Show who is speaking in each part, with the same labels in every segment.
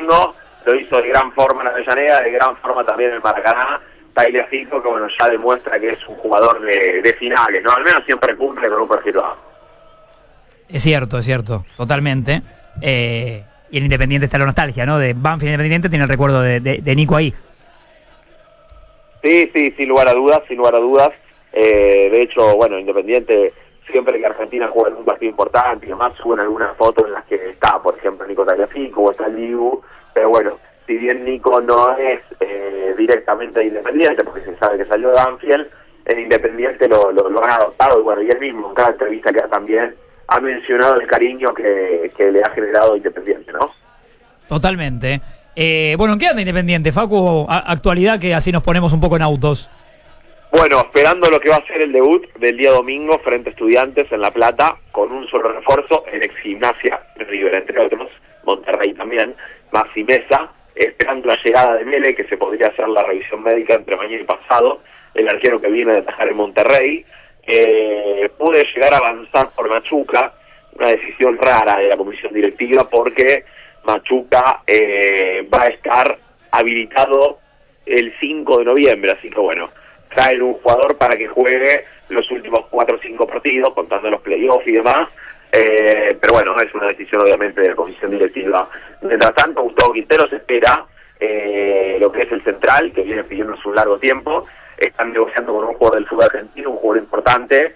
Speaker 1: domingo, lo hizo de gran forma en Avellaneda, de gran forma también en el Maracaná. Tagliafico, que bueno, ya demuestra que es un jugador de finales, ¿no? Al menos siempre cumple con un perfil bajo.
Speaker 2: Es cierto, totalmente. Y en Independiente está la nostalgia, ¿no? De Banfield Independiente tiene el recuerdo de Nico ahí.
Speaker 1: Sí, sin lugar a dudas. De hecho, bueno, Independiente, siempre que Argentina juega en un partido importante y demás, suben algunas fotos en las que está, por ejemplo, Nico Tagliafico o está el Dibu, pero bueno, si bien Nico no es directamente de Independiente, porque se sabe que salió de Banfield, en Independiente lo han adoptado, y bueno, y él mismo en cada entrevista que también ha mencionado el cariño que le ha generado Independiente, ¿no?
Speaker 2: Totalmente. Bueno, ¿en qué anda Independiente, Facu? Actualidad, que así nos ponemos un poco en autos.
Speaker 1: Bueno, esperando lo que va a ser el debut del día domingo frente a Estudiantes en La Plata, con un solo refuerzo, el ex Gimnasia, River entre otros, Monterrey también, Maxi Mesa, esperando la llegada de Mele, que se podría hacer la revisión médica entre mañana y pasado, el arquero que viene de atajar en Monterrey. Pude llegar a avanzar por Machuca, una decisión rara de la comisión directiva, porque Machuca va a estar habilitado el 5 de noviembre, así que bueno, traen un jugador para que juegue los últimos 4 o 5 partidos, contando los playoffs y demás, pero bueno, es una decisión obviamente de la comisión directiva. Mientras tanto, Gustavo Quinteros espera lo que es el central, que viene pidiéndose un largo tiempo. Están negociando con un jugador del fútbol argentino, un jugador importante.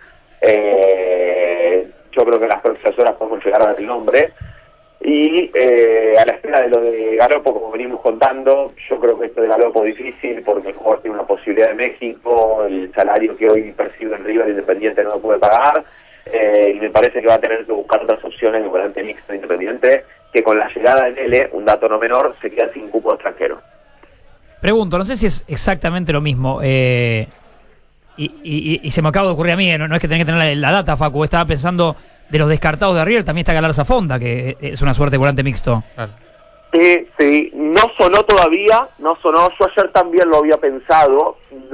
Speaker 1: Yo creo que en las próximas horas podemos llegar a dar el nombre. Y a la espera de lo de Galopo, como venimos contando, yo creo que esto de Galopo es difícil porque el jugador tiene una posibilidad de México, el salario que hoy percibe en River Independiente no lo puede pagar, y me parece que va a tener que buscar otras opciones de volante mixto Independiente, que con la llegada de Nele, un dato no menor, se queda sin cupo extranjero.
Speaker 2: Pregunto, no sé si es exactamente lo mismo, y se me acaba de ocurrir a mí, no es que tenés que tener la data, Facu, estaba pensando de los descartados de River, también está Galarza Fonda, que es una suerte de volante mixto.
Speaker 3: Claro.
Speaker 1: Sí, no sonó todavía, yo ayer también lo había pensado,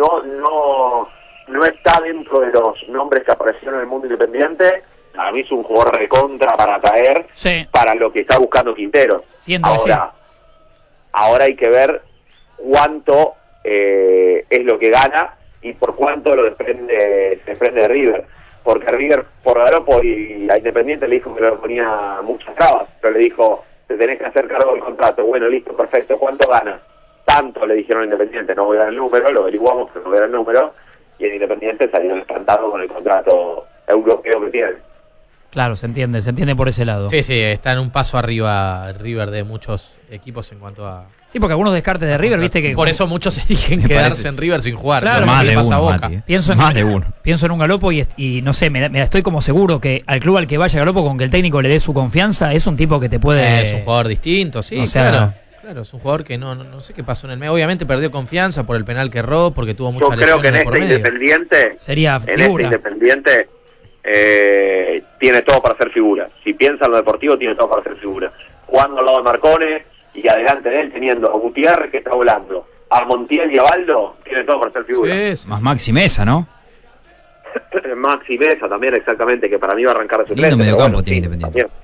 Speaker 1: no está dentro de los nombres que aparecieron en el mundo independiente. A mí es un jugador recontra para traer,
Speaker 2: sí,
Speaker 1: para lo que está buscando Quintero. Ahora hay que ver cuánto es lo que gana y por cuánto se desprende de River, porque River por Galopo y a Independiente le dijo que le ponía muchas trabas, pero le dijo, te tenés que hacer cargo del contrato. Bueno, listo, perfecto, ¿cuánto gana? Tanto, le dijeron a Independiente, no voy a dar el número, lo averiguamos, pero no voy a dar el número, y en Independiente salieron espantados con el contrato europeo que tienen.
Speaker 2: Claro, se entiende por ese lado.
Speaker 3: Sí, está en un paso arriba River de muchos equipos en cuanto a...
Speaker 2: Sí, porque algunos descartes de River, viste que...
Speaker 3: Por eso muchos eligen quedarse en River sin jugar.
Speaker 2: Claro,
Speaker 4: más de
Speaker 3: pasa
Speaker 4: uno,
Speaker 3: a Boca.
Speaker 4: Mati,
Speaker 2: Pienso en un Galopo y no sé, me estoy como seguro que al club al que vaya Galopo, con que el técnico le dé su confianza, es un tipo que te puede...
Speaker 3: Es un jugador distinto, sí,
Speaker 2: o sea,
Speaker 3: Claro, es un jugador que no sé qué pasó en el medio. Obviamente perdió confianza por el penal que erró, porque tuvo mucha
Speaker 1: lesión. Yo creo que en este Independiente...
Speaker 2: sería
Speaker 1: en
Speaker 2: figura.
Speaker 1: este Independiente tiene todo para ser figura. Si piensa en lo deportivo, tiene todo para ser figura. Jugando al lado de Marcone y adelante de él teniendo a Gutiérrez, que está volando, a Montiel y a Baldo, tiene todo para ser figura.
Speaker 4: Sí. Más Maxi Mesa, ¿no?
Speaker 1: Maxi Mesa también, exactamente, que para mí va a arrancar de suplente.
Speaker 4: Lindo mediocampo
Speaker 1: bueno,
Speaker 4: tiene Independiente.
Speaker 1: También.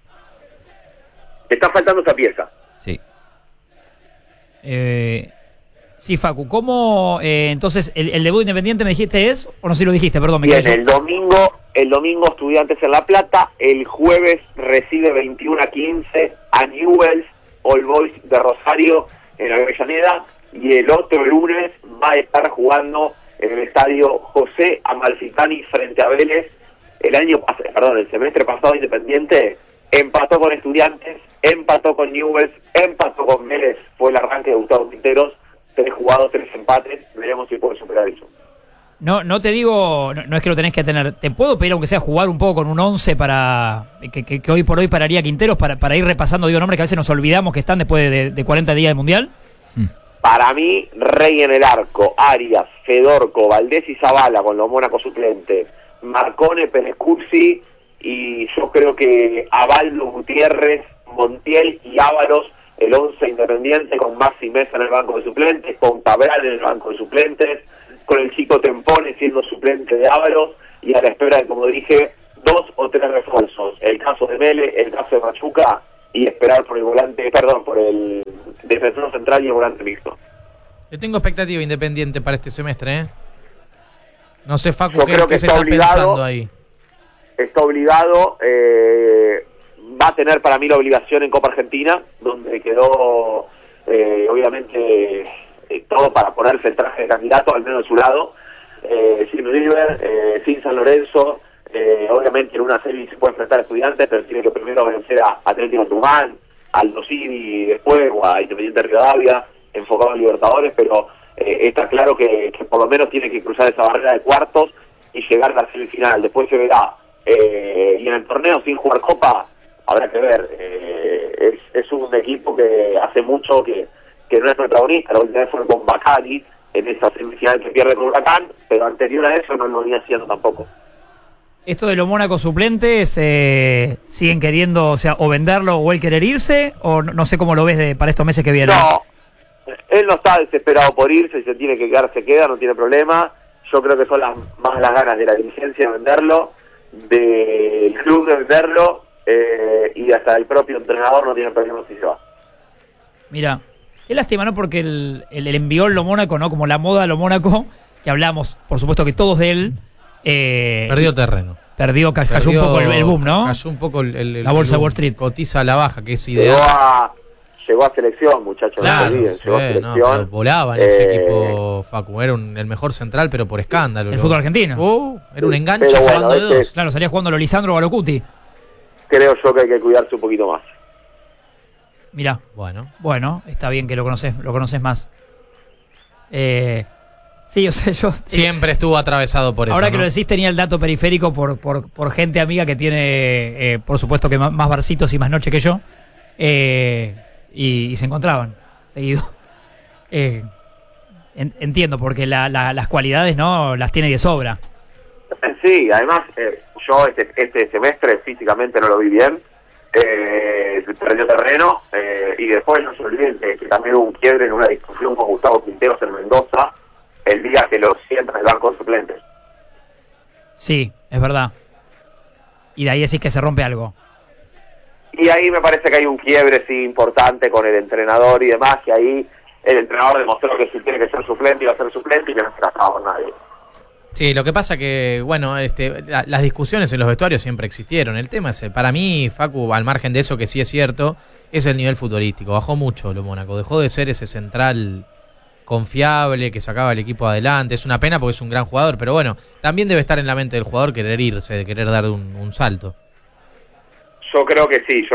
Speaker 1: Está faltando esa pieza.
Speaker 4: Sí.
Speaker 2: Sí, Facu, ¿cómo entonces el debut Independiente me dijiste es? O no sé si lo dijiste, perdón, me
Speaker 1: Bien,
Speaker 2: quedé yo.
Speaker 1: el domingo Estudiantes en La Plata, el jueves recibe 21-15 a Newell's All Boys de Rosario en Avellaneda, y el otro lunes va a estar jugando en el estadio José Amalfitani frente a Vélez. El semestre pasado Independiente empató con Estudiantes, empató con Newell's, empató con Vélez, fue el arranque de Gustavo Quinteros, 3 jugados, 3 empates, veremos si puede superar eso.
Speaker 2: No te digo, no es que lo tenés que tener, te puedo pedir aunque sea jugar un poco con un 11 para que hoy por hoy pararía Quinteros para ir repasando, nombres que a veces nos olvidamos que están después de 40 días del Mundial.
Speaker 1: Para mí, Rey en el arco, Arias, Fedorco, Valdés y Zavala con los Mónaco suplentes, Marcone, Pérez Cursi, y yo creo que Abaldo, Gutiérrez, Montiel y Ávaros, el 11 Independiente, con Maxi Mesa en el banco de suplentes, con Cabral en el banco de suplentes, con el chico Tempone siendo suplente de Ávaros, y a la espera de, como dije, 2 o 3 refuerzos, el caso de Mele, el caso de Machuca, y esperar por el volante, por el defensor central y volante mixto.
Speaker 3: Yo tengo expectativa Independiente para este semestre, ¿eh? No sé, Facu,
Speaker 1: Yo creo que
Speaker 3: qué se está pensando ahí.
Speaker 1: Está obligado, va a tener para mí la obligación en Copa Argentina, donde quedó obviamente todo para ponerse el traje de candidato, al menos de su lado, sin River, sin San Lorenzo. Obviamente en una serie se puede enfrentar a Estudiantes, pero tiene que primero vencer a Atlético Tucumán, Aldo Civi después, o a Independiente Rivadavia, enfocado en Libertadores, pero está claro que por lo menos tiene que cruzar esa barrera de cuartos y llegar a la semifinal. Después se verá. Y en el torneo sin jugar Copa, habrá que ver. Es un equipo que hace mucho que no es protagonista. La última vez fue con Bacali en esa semifinal que pierde con Huracán, pero anterior a eso no lo venía haciendo tampoco.
Speaker 2: Esto de los Mónacos suplentes, ¿siguen queriendo, o sea, o venderlo o él querer irse? O no sé cómo lo ves para estos meses que vienen.
Speaker 1: No, él no está desesperado por irse, si se tiene que quedar, se queda, no tiene problema. Yo creo que son más las ganas de la dirigencia de venderlo, del club de venderlo, y hasta el propio entrenador no tiene problema si se va.
Speaker 2: Mira, qué lástima, ¿no? Porque el envión lo Mónaco, ¿no? Como la moda lo Mónaco, que hablamos, por supuesto que todos de él.
Speaker 3: Perdió terreno.
Speaker 2: Cayó un poco el boom, ¿no?
Speaker 3: Cayó un poco
Speaker 2: la bolsa de Wall Street.
Speaker 3: Cotiza a la baja, que es ideal.
Speaker 1: Llegó a selección, muchachos.
Speaker 3: Claro,
Speaker 1: llegó a selección.
Speaker 3: pero volaba en ese equipo, Facu. Era el mejor central, pero por escándalo.
Speaker 2: El fútbol argentino.
Speaker 3: Era un enganche sacando de dos.
Speaker 2: Claro, salía jugando lo Lisandro Balocuti.
Speaker 1: Creo yo que hay que cuidarse un poquito más.
Speaker 2: Mirá. Bueno, está bien que lo conoces más. Sí, o sea, yo...
Speaker 3: Siempre estuvo atravesado por eso.
Speaker 2: Ahora que lo decís, tenía el dato periférico por gente amiga que tiene, por supuesto, que más barcitos y más noche que yo. Y se encontraban seguido. Entiendo, porque las cualidades no las tiene de sobra.
Speaker 1: Sí, además, yo este semestre físicamente no lo vi bien. Perdió terreno. Y después no se olviden que también hubo un quiebre en una discusión con Gustavo Quinteros en Mendoza el día que lo sientan en el banco de suplentes.
Speaker 2: Sí, es verdad. Y de ahí decís que se rompe algo.
Speaker 1: Y ahí me parece que hay un quiebre, sí, importante con el entrenador y demás, que ahí el entrenador demostró que si tiene que ser suplente, iba a ser suplente y que no se casaba con nadie.
Speaker 3: Sí, lo que pasa que, bueno, las discusiones en los vestuarios siempre existieron. El tema es, para mí, Facu, al margen de eso, que sí es cierto, es el nivel futbolístico. Bajó mucho lo Mónaco, dejó de ser ese central confiable que sacaba el equipo adelante. Es una pena porque es un gran jugador, pero bueno, también debe estar en la mente del jugador querer irse, de querer dar un salto.
Speaker 1: Yo creo que sí.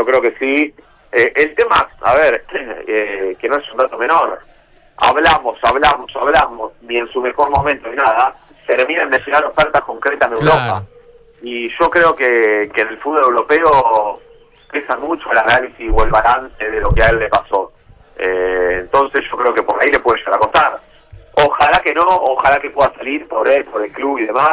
Speaker 1: El tema, a ver, que no es un dato menor. Hablamos, ni en su mejor momento ni nada, terminan de llegar ofertas concretas en Europa. Y yo creo que en el fútbol europeo pesa mucho el análisis o el balance de lo que a él le pasó. Entonces yo creo que por ahí le puede llegar a costar. Ojalá que no, ojalá que pueda salir por él, por el club y demás.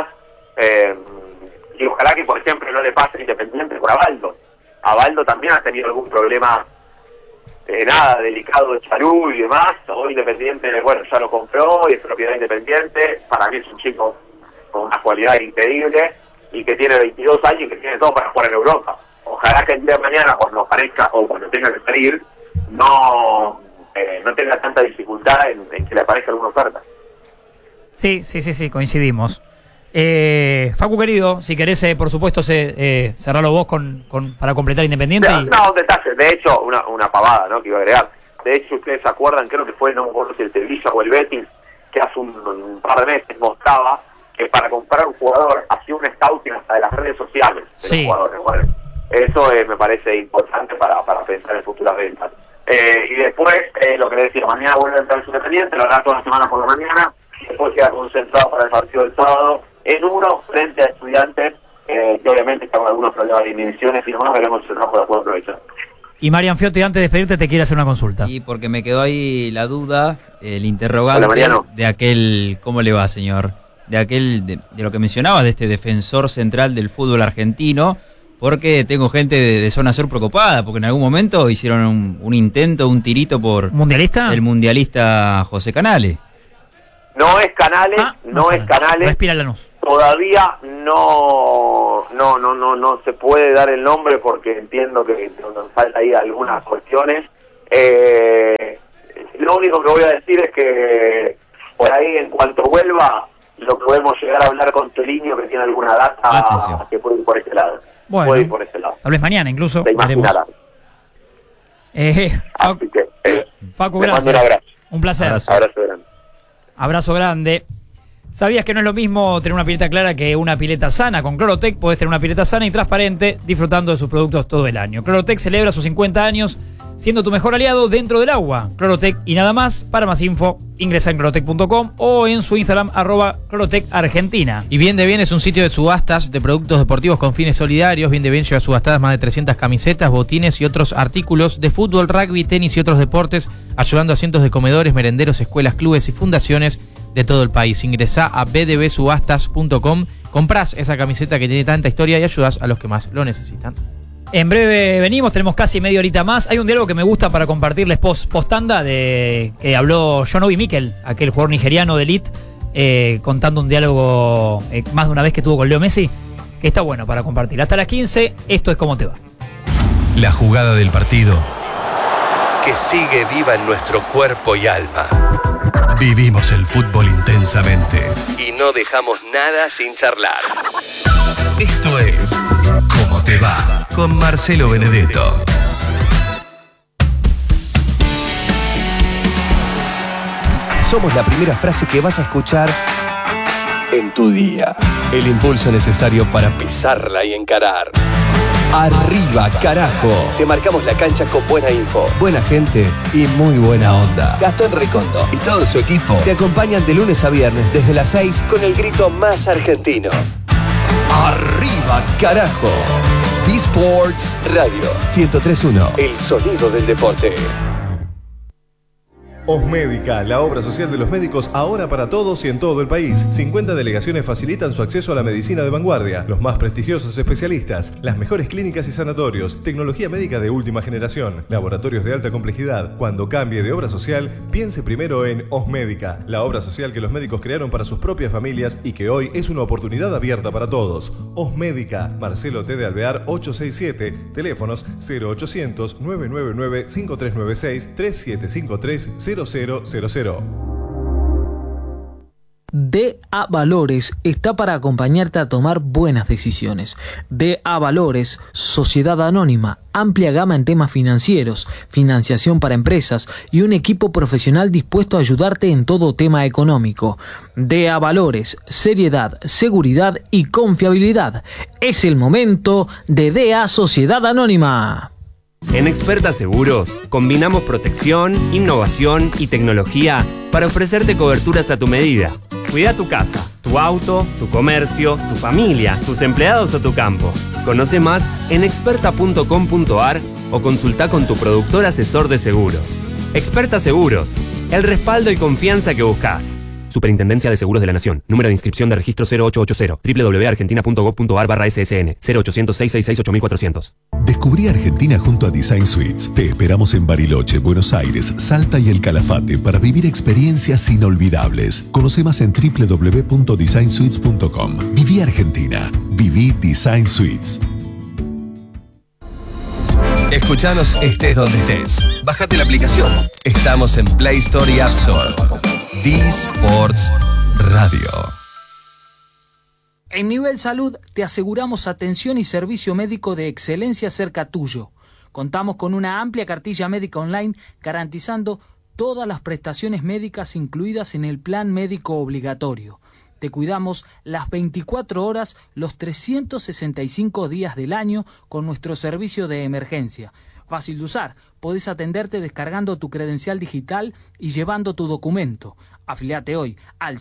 Speaker 1: Y ojalá que, por ejemplo, no le pase Independiente por Abaldo. Abaldo también ha tenido algún problema delicado de salud y demás. Hoy Independiente, bueno, ya lo compró y es propiedad Independiente. Para mí es un chico con una cualidad increíble y que tiene 22 años y que tiene todo para jugar en Europa. Ojalá que el día de mañana, cuando aparezca o cuando tenga que salir, no tenga tanta dificultad en que le aparezca alguna oferta. Sí,
Speaker 2: coincidimos. Facu querido, si querés, por supuesto, cerrarlo vos para completar Independiente.
Speaker 1: No, un detalle, de hecho, una pavada, ¿no? Que iba a agregar. De hecho, ustedes se acuerdan, creo que fue, no me acuerdo si el Sevilla o el Betis, que hace un par de meses mostraba que para comprar un jugador hacía un scouting hasta de las redes sociales de los jugadores. Bueno, eso me parece importante para pensar en futuras ventas. Y después, lo que le decía, mañana vuelve a entrar su Independiente, lo hará toda la semana por la mañana, y después queda concentrado para el partido del sábado en uno frente a Estudiantes, que obviamente están con algunos problemas de inhibiciones y demás, veremos si el trabajo la puede aprovechar.
Speaker 2: Y Marian Fiotti, antes de despedirte, te quiere hacer una consulta.
Speaker 4: Y porque me quedó ahí la duda, el interrogante.
Speaker 1: Hola, Mariano.
Speaker 4: De aquel, ¿cómo le va, señor? De lo que mencionabas, de este defensor central del fútbol argentino, porque tengo gente de zona sur preocupada, porque en algún momento hicieron un intento, un tirito por...
Speaker 2: ¿Mundialista?
Speaker 4: El mundialista José Canales.
Speaker 1: No es Canales, no es Canales.
Speaker 2: Respira Lanús.
Speaker 1: Todavía no se puede dar el nombre porque entiendo que nos falta ahí algunas cuestiones. lo único que voy a decir es que por ahí, en cuanto vuelva, lo podemos llegar a hablar con Teliño, que tiene alguna data
Speaker 4: Atención.
Speaker 1: que puede ir por ese lado.
Speaker 2: Bueno,
Speaker 1: puede ir por ese lado.
Speaker 2: Tal vez mañana incluso.
Speaker 1: Te
Speaker 2: Veremos.
Speaker 1: imaginarás. Así que,
Speaker 2: Facu,
Speaker 1: te mando
Speaker 2: gracias.
Speaker 1: un abrazo.
Speaker 2: Un placer.
Speaker 1: Abrazo grande.
Speaker 2: Abrazo grande. ¿Sabías que no es lo mismo tener una pileta clara que una pileta sana? Con Clorotec podés tener una pileta sana y transparente disfrutando de sus productos todo el año. Clorotec celebra sus 50 años siendo tu mejor aliado dentro del agua. Clorotec y nada más. Para más info, ingresa en clorotec.com o en su Instagram @clorotecargentina.
Speaker 3: Y Bien de Bien es un sitio de subastas de productos deportivos con fines solidarios. Bien de Bien lleva subastadas más de 300 camisetas, botines y otros artículos de fútbol, rugby, tenis y otros deportes, ayudando a cientos de comedores, merenderos, escuelas, clubes y fundaciones de todo el país. Ingresá a bdbsubastas.com, comprás esa camiseta que tiene tanta historia y ayudás a los que más lo necesitan.
Speaker 2: En breve venimos, tenemos casi media horita más. Hay un diálogo que me gusta para compartirles post-tanda de que habló John Obi Mikel, aquel jugador nigeriano de Elite, contando un diálogo más de una vez que tuvo con Leo Messi, que está bueno para compartir. Hasta las 15, esto es Cómo Te Va.
Speaker 5: La jugada del partido que sigue viva en nuestro cuerpo y alma. Vivimos el fútbol intensamente y no dejamos nada sin charlar. Esto es Cómo Te Va con Marcelo Benedetto. Somos la primera frase que vas a escuchar en tu día. El impulso necesario para pisarla y encarar. Arriba, carajo. Te marcamos la cancha con buena info, buena gente y muy buena onda. Gastón Recondo y todo su equipo te acompañan de lunes a viernes desde las 6 con el grito más argentino. Arriba, carajo. D-Sports Radio 103.1. El sonido del deporte.
Speaker 6: Osmédica, la obra social de los médicos ahora para todos y en todo el país. 50 delegaciones facilitan su acceso a la medicina de vanguardia, los más prestigiosos especialistas, las mejores clínicas y sanatorios, tecnología médica de última generación, laboratorios de alta complejidad. Cuando cambie de obra social, piense primero en Osmédica, la obra social que los médicos crearon para sus propias familias y que hoy es una oportunidad abierta para todos. Osmédica, Marcelo T. de Alvear 867, teléfonos 0800 999 5396 3753 0000.
Speaker 7: DA Valores está para acompañarte a tomar buenas decisiones. DA Valores, Sociedad Anónima, amplia gama en temas financieros, financiación para empresas y un equipo profesional dispuesto a ayudarte en todo tema económico. DA Valores, seriedad, seguridad y confiabilidad. Es el momento de DA Sociedad Anónima.
Speaker 8: En Experta Seguros, combinamos protección, innovación y tecnología para ofrecerte coberturas a tu medida. Cuida tu casa, tu auto, tu comercio, tu familia, tus empleados o tu campo. Conoce más en experta.com.ar o consulta con tu productor asesor de seguros. Experta Seguros, el respaldo y confianza que buscas. Superintendencia de Seguros de la Nación. Número de inscripción de registro 0880. www.argentina.gov.ar/ssn 0800-666-8400.
Speaker 5: Descubrí Argentina junto a Design Suites. Te esperamos en Bariloche, Buenos Aires, Salta y El Calafate para vivir experiencias inolvidables. Conoce más en www.designsuites.com. Viví Argentina. Viví Design Suites. Escuchanos estés donde estés. Bájate la aplicación. Estamos en Play Store y App Store. D-Sports Radio.
Speaker 7: En Nivel Salud te aseguramos atención y servicio médico de excelencia cerca tuyo. Contamos con una amplia cartilla médica online garantizando todas las prestaciones médicas incluidas en el plan médico obligatorio. Te cuidamos las 24 horas, los 365 días del año con nuestro servicio de emergencia. Fácil de usar, podés atenderte descargando tu credencial digital y llevando tu documento. Afiliate hoy al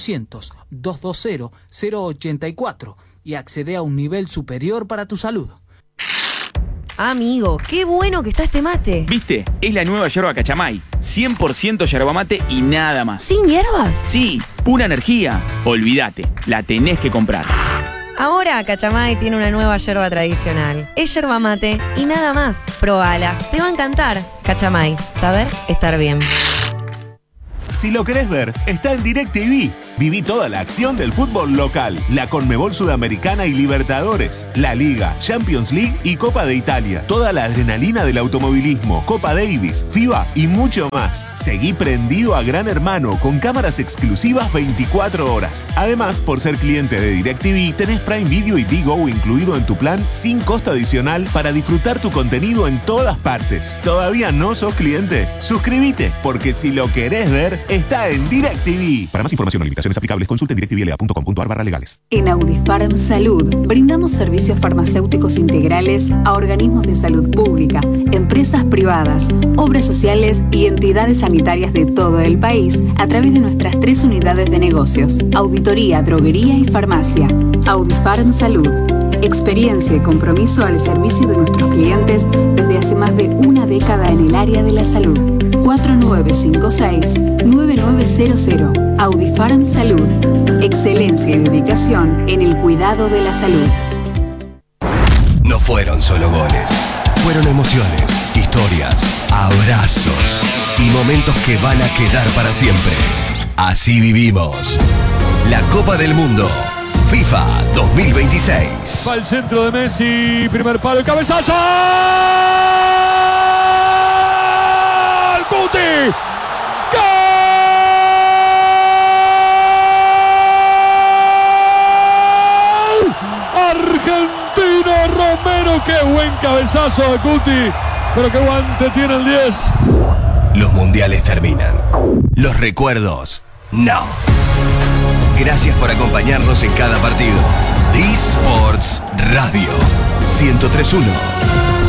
Speaker 7: 0800-220-084 y accede a un nivel superior para tu salud.
Speaker 9: Amigo, qué bueno que está este mate.
Speaker 10: ¿Viste? Es la nueva yerba Cachamay. 100% yerba mate y nada más.
Speaker 9: ¿Sin hierbas?
Speaker 10: Sí, pura energía. Olvídate, la tenés que comprar.
Speaker 9: Ahora Cachamay tiene una nueva yerba tradicional. Es yerba mate y nada más. Probala, te va a encantar. Cachamay, saber estar bien.
Speaker 11: Si lo querés ver, está en DirecTV. Viví toda la acción del fútbol local, la Conmebol Sudamericana y Libertadores, la Liga, Champions League y Copa de Italia. Toda la adrenalina del automovilismo, Copa Davis, FIBA y mucho más. Seguí prendido a Gran Hermano con cámaras exclusivas 24 horas. Además, por ser cliente de DirecTV, tenés Prime Video y Digo incluido en tu plan sin costo adicional para disfrutar tu contenido en todas partes. ¿Todavía no sos cliente? Suscríbete, porque si lo querés ver, está en DirecTV. Para más información o limitaciones aplicables, consulten directvla.com.ar/legales.
Speaker 12: En Audifarm Salud, brindamos servicios farmacéuticos integrales a organismos de salud pública, empresas privadas, obras sociales y entidades sanitarias de todo el país a través de nuestras 3 unidades de negocios: auditoría, droguería y farmacia. Audifarm Salud. Experiencia y compromiso al servicio de nuestros clientes desde hace más de una década en el área de la salud. 4956-9900. Audifarm Salud. Excelencia y dedicación en el cuidado de la salud.
Speaker 5: No fueron solo goles, fueron emociones, historias, abrazos y momentos que van a quedar para siempre. Así vivimos la Copa del Mundo FIFA 2026.
Speaker 13: Va el centro de Messi, primer palo, el cabezazo. ¡Gol! ¡Guti! ¡Gol! Argentino Romero, qué buen cabezazo de Guti, pero qué guante tiene el 10.
Speaker 5: Los mundiales terminan, los recuerdos no. Gracias por acompañarnos en cada partido. D-Sports Radio 103.1.